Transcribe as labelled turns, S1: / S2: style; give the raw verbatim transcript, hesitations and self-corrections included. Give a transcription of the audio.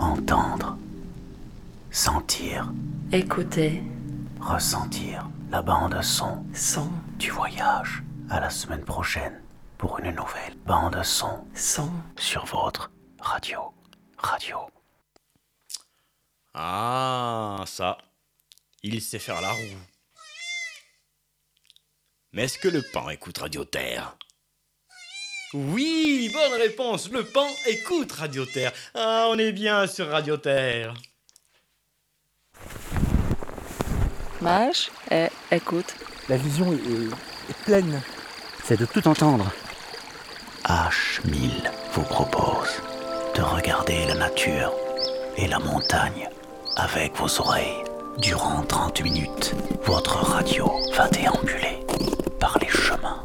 S1: Entendre, sentir,
S2: Écouter,
S1: ressentir la bande son
S2: son,
S1: du voyage. À la semaine prochaine pour une nouvelle bande son
S2: son.
S1: sur votre radio. Radio.
S3: Ah, ça, il sait faire la roue. Mais est-ce que le pan écoute Radio Terre ? Oui, bonne réponse, le pan écoute Radio Terre. Ah, on est bien sur Radio Terre.
S2: Mage, et écoute.
S4: La vision est, est- est pleine.
S5: C'est de tout entendre.
S1: H mille vous propose de regarder la nature et la montagne avec vos oreilles. Durant trente minutes, votre radio va déambuler par les chemins